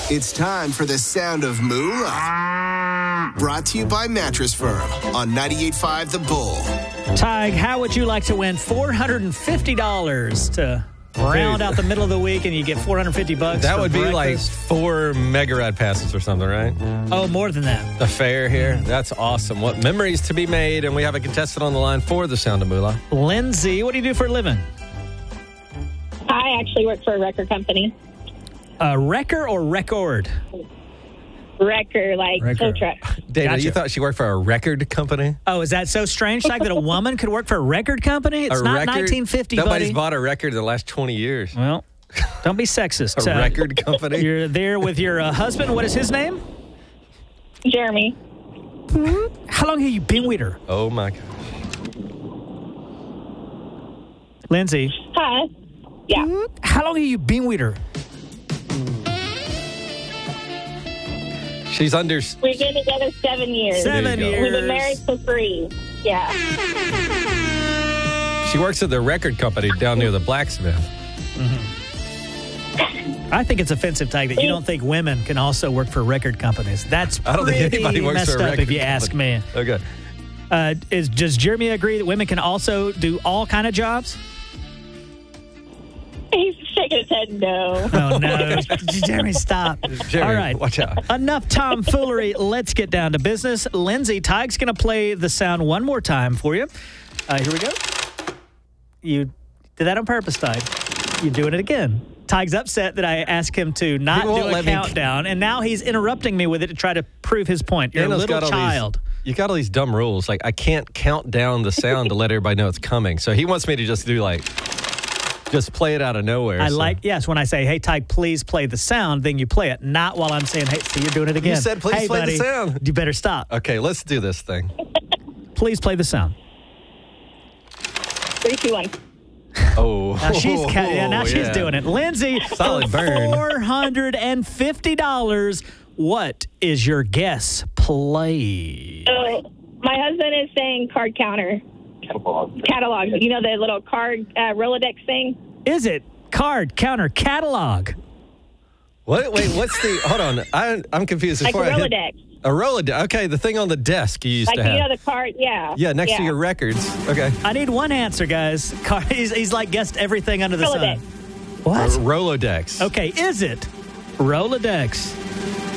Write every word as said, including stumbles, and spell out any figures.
It's time for the sound of Moolah. Brought to you by Mattress Firm on ninety-eight point five The Bull. Tig, how would you like to win four hundred fifty dollars to round out the middle of the week and you get four hundred fifty bucks? That for would be breakfast? like four mega ride passes or something, right? Oh, more than that. The fair here. That's awesome. What memories to be made. And we have a contestant on the line for the Sound of Moolah. Lindsay, what do you do for a living? I actually work for a record company. A wrecker or record? Wrecker, like Wrecker. tow truck. Dana, Gotcha. you thought she worked for a record company? Oh, is that so strange, Tig, that a woman could work for a record company? It's a not record? nineteen fifty, Nobody's buddy. bought a record in the last twenty years. Well, don't be sexist. A Uh, record company? You're there with your uh, husband. What is his name? Jeremy. How long have you been with her? Oh, my gosh. Lindsay, Hi. Yeah. how long have you been with her? She's under... We've been together seven years. Seven you go. years. We've been married for three. Yeah. She works at the record company down near the blacksmith. I think it's offensive, Tig, that you don't think women can also work for record companies. That's I don't think pretty anybody works messed for a up record if you ask me. Okay. Uh, is, does Jeremy agree that women can also do all kind of jobs? He's shaking his head no. Oh, no. Jeremy, stop. Jeremy, All right. watch out. Enough tomfoolery. Let's get down to business. Lindsay, Tig's going to play the sound one more time for you. Uh, here we go. You did that on purpose, Tig. You're doing it again. Tig's upset that I asked him to not He won't do a let me- countdown, and now he's interrupting me with it to try to prove his point. You're Dana's a little got all child. These, you got all these dumb rules. Like, I can't count down the sound to let everybody know it's coming. So he wants me to just do, like, just play it out of nowhere. I so. like, yes, when I say, hey, Tig, please play the sound, then you play it, not while I'm saying, hey, see, you're doing it again. said, please hey, play the buddy, sound. You better stop. Okay, let's do this thing. Please play the sound. Three, two, one. Oh. Now she's ca- yeah, now she's yeah. doing it. Lindsay, Solid for burn. four hundred fifty dollars, what is your guess? Play. So my husband is saying card counter. Catalog. Catalog. You know the little card uh, Rolodex thing? Is it card, counter, catalog? What? Wait, what's the... Hold on. I, I'm confused. Like a Before I hit- Rolodex. A Rolodex. Okay, the thing on the desk you used Like, to you have. know the card? Yeah. yeah, next to Yeah. your records. Okay. I need one answer, guys. Car- he's, he's like guessed everything under the Rolodex. sun. What? A Rolodex. Okay, is it Rolodex,